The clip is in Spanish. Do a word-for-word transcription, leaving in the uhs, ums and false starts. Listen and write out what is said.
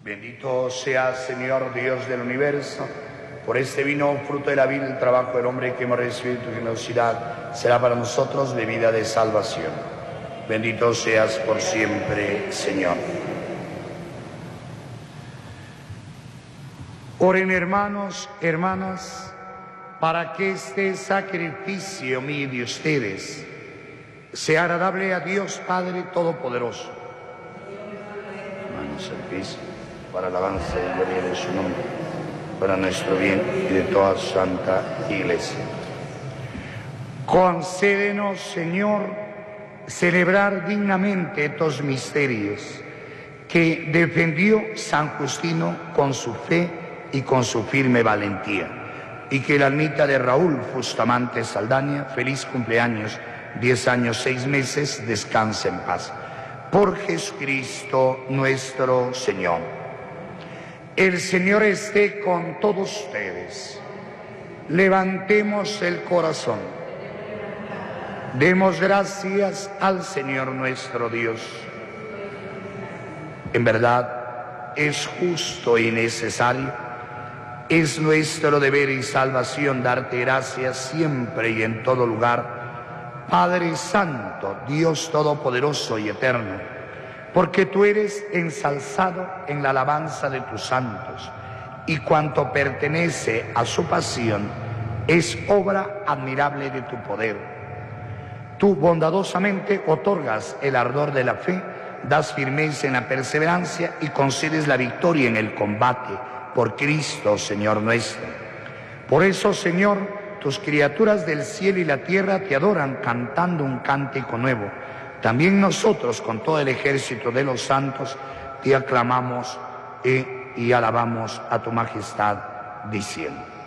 Bendito sea, Señor Dios del universo, por este vino, fruto de la vida y del trabajo del hombre que hemos recibido tu generosidad, será para nosotros bebida de salvación. Bendito seas por siempre, Señor. Oren, hermanos, hermanas, para que este sacrificio mío de ustedes sea agradable a Dios Padre Todopoderoso. Hermanos, servicio para alabanza y gloria de su nombre, para nuestro bien y de toda santa Iglesia. Concédenos, Señor, celebrar dignamente estos misterios que defendió San Justino con su fe y con su firme valentía, y que la almita de Raúl Bustamante Saldaña, feliz cumpleaños, diez años, seis meses, descanse en paz. Por Jesucristo nuestro Señor. El Señor esté con todos ustedes. Levantemos el corazón. Demos gracias al Señor nuestro Dios. En verdad, es justo y necesario, es nuestro deber y salvación darte gracias siempre y en todo lugar, Padre Santo, Dios Todopoderoso y Eterno, porque tú eres ensalzado en la alabanza de tus santos, y cuanto pertenece a su pasión es obra admirable de tu poder. Tú bondadosamente otorgas el ardor de la fe, das firmeza en la perseverancia y concedes la victoria en el combate, por Cristo, Señor nuestro. Por eso, Señor, tus criaturas del cielo y la tierra te adoran cantando un cántico nuevo. También nosotros, con todo el ejército de los santos, te aclamamos y, y alabamos a tu majestad, diciendo: